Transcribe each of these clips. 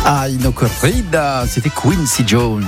Ai no corrida, c'était Quincy Jones.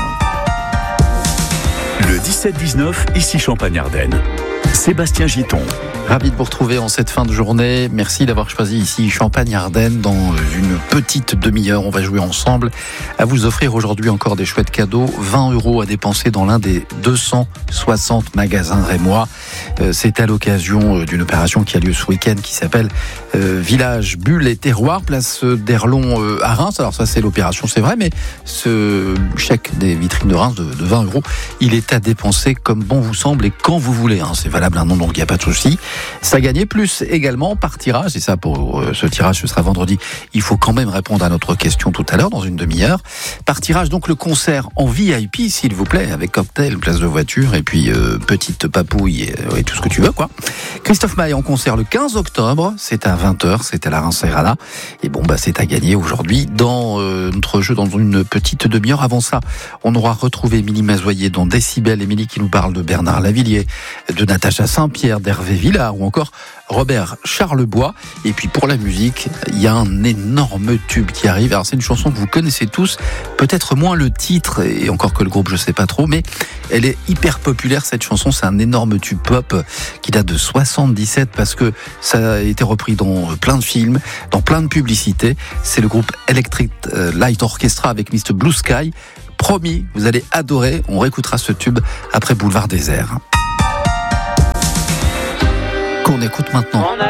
Le 17-19, ici Champagne-Ardenne. Sébastien Giton. Ravi de vous retrouver en cette fin de journée. Merci d'avoir choisi ici Champagne-Ardenne. Dans une petite demi-heure, on va jouer ensemble à vous offrir aujourd'hui encore des chouettes cadeaux. 20 € à dépenser dans l'un des 260 magasins rémois. C'est à l'occasion d'une opération qui a lieu ce week-end qui s'appelle Village Bulles et Terroir, place d'Erlon à Reims. Alors ça, c'est l'opération, c'est vrai, mais ce chèque des vitrines de Reims de 20 €, il est à dépenser comme bon vous semble et quand vous voulez. C'est valable un an, donc il n'y a pas de souci. Ça gagnait plus également par tirage, et ça pour ce tirage ce sera vendredi. Il faut quand même répondre à notre question tout à l'heure dans une demi-heure. Par tirage donc le concert en VIP s'il vous plaît, avec cocktail, place de voiture et puis petite papouille et tout ce que tu veux quoi. Christophe Maé en concert le 15 octobre, c'est à 20h, c'est à la Reims Serrana. Et bon c'est à gagner aujourd'hui dans notre jeu dans une petite demi-heure. Avant ça, on aura retrouvé Émilie Mazoyer dans Décibel, Émilie qui nous parle de Bernard Lavilliers, de Natacha Saint-Pierre, d'Hervé Villard ou encore Robert Charlebois. Et puis pour la musique, il y a un énorme tube qui arrive. Alors c'est une chanson que vous connaissez tous, peut-être moins le titre, et encore que le groupe je sais pas trop, mais elle est hyper populaire cette chanson. C'est un énorme tube pop qui date de 77 parce que ça a été repris dans plein de films, dans plein de publicités. C'est le groupe Electric Light Orchestra avec Mr. Blue Sky. Promis, vous allez adorer. On réécoutera ce tube après Boulevard Désert. Qu'on écoute maintenant.